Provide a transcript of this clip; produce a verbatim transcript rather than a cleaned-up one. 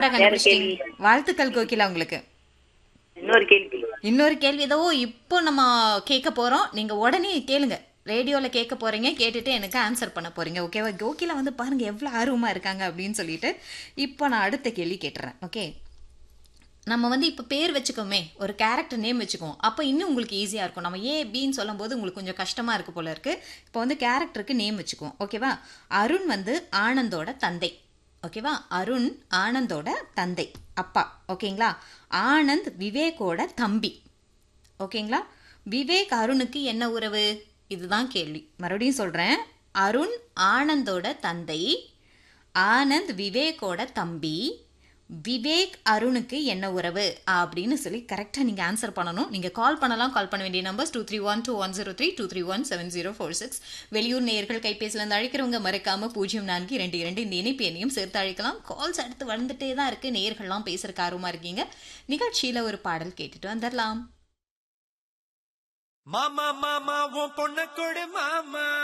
கண்டுபிடிச்சிட்டீங்க. வாழ்த்துக்கள் கோகிலா உங்களுக்கு. இன்னொரு கேள்வி இன்னொரு கேள்வி ஏதோ இப்போ நம்ம கேட்க போறோம். நீங்க உடனே கேளுங்க. ரேடியோல கேட்க போறீங்க, கேட்டுட்டு எனக்கு ஆன்சர் பண்ண போறீங்க. ஓகேவா? கோகிலா வந்து பாருங்க எவ்வளவு ஆர்வமா இருக்காங்க அப்படின்னு சொல்லிட்டு இப்போ நான் அடுத்த கேள்வி கேட்டுறேன். ஓகே, நம்ம வந்து இப்போ பேர் வச்சுக்கோமே, ஒரு கேரக்டர் நேம் வச்சுக்குவோம். அப்போ இன்னும் உங்களுக்கு ஈஸியாக இருக்கும். நம்ம ஏ பின்னு சொல்லும் போது உங்களுக்கு கொஞ்சம் கஷ்டமாக இருக்கு போல இருக்கு. இப்போ வந்து கேரக்டருக்கு நேம் வச்சுக்குவோம். ஓகேவா? அருண் வந்து ஆனந்தோட தந்தை. ஓகேவா? அருண் ஆனந்தோட தந்தை, அப்பா. ஓகேங்களா? ஆனந்த் விவேக்கோட தம்பி. ஓகேங்களா? விவேக் அருணுக்கு என்ன உறவு? இதுதான் கேள்வி. மறுபடியும் சொல்கிறேன். அருண் ஆனந்தோட தந்தை, ஆனந்த் விவேக்கோட தம்பி, விவேக் அருணுக்கு என்ன உறவு அப்படின்னு சொல்லி கரெக்டாக நீங்கள் ஆன்சர் பண்ணணும். நீங்கள் கால் பண்ணலாம். கால் பண்ண வேண்டிய numbers two three one two one zero three two three one seven zero four six. வெளியூர் நேயர்கள் கைபேசியிலேருந்து அழைக்கிறவங்க மறக்காம பூஜ்ஜியம் நான்கு இரண்டு இரண்டு இந்த இணைப்பு எண்ணையும் சேர்த்து அழைக்கலாம். கால்ஸ் அடுத்து வந்துட்டே தான் இருக்குது. நேயர்கள்லாம் பேசுறதுக்கு ஆர்வமாக இருக்கீங்க. நிகழ்ச்சியில் ஒரு பாடல் கேட்டுட்டு வந்துடலாம். மாமா மாமா உன் பொண்ணு கொடு மாமா.